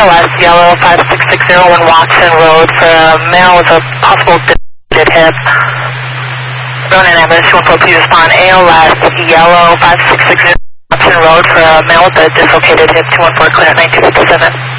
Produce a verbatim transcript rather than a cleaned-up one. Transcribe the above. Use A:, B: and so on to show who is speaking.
A: L S, yellow five six six zero one Watson Road for a male with a possible dislocated hip. Ronan ambulance two one four, please respond. A L S, yellow five six six zero Watson Road for a male with a dislocated hip. two one four, clear at nineteen fifty-seven.